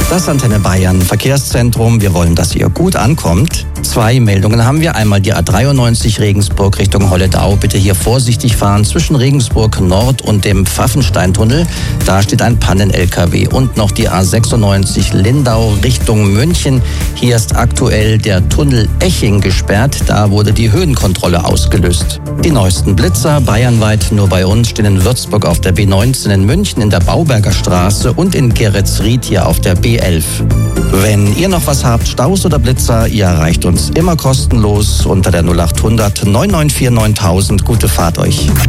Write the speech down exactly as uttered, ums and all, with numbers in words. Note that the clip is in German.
Das Antenne Bayern Verkehrszentrum. Wir wollen, dass ihr gut ankommt. Zwei Meldungen haben wir. Einmal die A dreiundneunzig Regensburg Richtung Holledau. Bitte hier vorsichtig fahren zwischen Regensburg Nord und dem Pfaffensteintunnel. Da steht ein Pannen-L K W. Und noch die A sechsundneunzig Lindau Richtung München. Hier ist aktuell der Tunnel Eching gesperrt. Da wurde die Höhenkontrolle ausgelöst. Die neuesten Blitzer bayernweit nur bei uns stehen in Würzburg auf der B neunzehn, in München in der Bauberger Straße und in Geretsried hier auf der B elf. Wenn ihr noch was habt, Staus oder Blitzer, ihr erreicht uns immer kostenlos unter der null acht hundert neun neun vier neuntausend. Gute Fahrt euch.